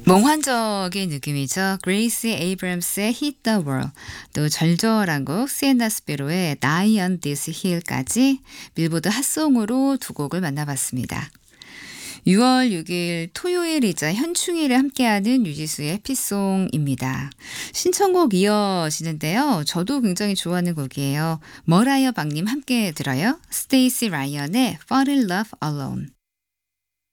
몽환적인 느낌이죠. 그레이시 에이브럼스의 Hit the World, 또 절절한 곡 시엔나 스피로의 Die on This Hill까지 빌보드 핫송으로 두 곡을 만나봤습니다. 6월 6일 토요일이자 현충일에 함께하는 유지수의 해피송입니다. 신청곡 이어지는데요. 저도 굉장히 좋아하는 곡이에요. 머라이어 박님 함께 들어요. 스테이시 라이언의 Fall in Love Alone.